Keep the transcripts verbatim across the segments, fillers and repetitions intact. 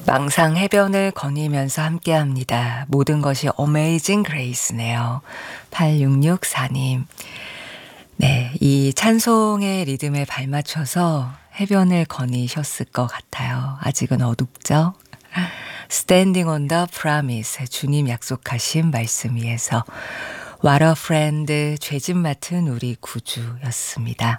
망상 해변을 거니면서 함께합니다. 모든 것이 어메이징 그레이스네요. 팔육육사 님. 네, 이 찬송의 리듬에 발맞춰서 해변을 거니셨을 것 같아요. 아직은 어둡죠? Standing on the promise, 주님 약속하신 말씀 위에서 What a friend, 죄짐 맡은 우리 구주였습니다.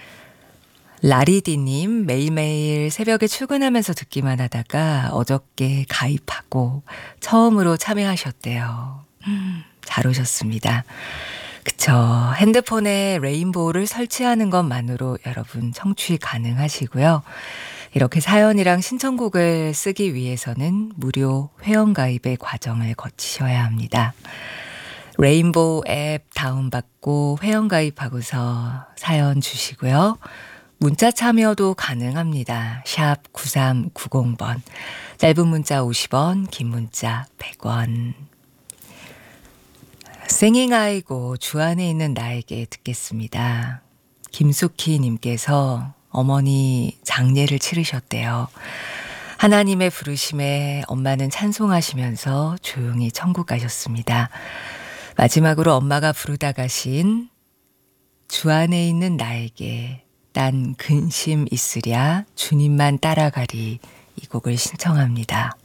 라리디님, 매일매일 새벽에 출근하면서 듣기만 하다가 어저께 가입하고 처음으로 참여하셨대요. 음, 잘 오셨습니다. 그쵸. 핸드폰에 레인보우를 설치하는 것만으로 여러분 청취 가능하시고요. 이렇게 사연이랑 신청곡을 쓰기 위해서는 무료 회원가입의 과정을 거치셔야 합니다. 레인보우 앱 다운받고 회원가입하고서 사연 주시고요. 문자 참여도 가능합니다. 샵 구삼구공 번. 짧은 문자 오십 원, 긴 문자 백 원. 싱잉 아이고 주 안에 있는 나에게 듣겠습니다. 김숙희 님께서 어머니 장례를 치르셨대요. 하나님의 부르심에 엄마는 찬송하시면서 조용히 천국 가셨습니다. 마지막으로 엄마가 부르다 가신 주 안에 있는 나에게 딴 근심 있으랴 주님만 따라가리 이 곡을 신청합니다.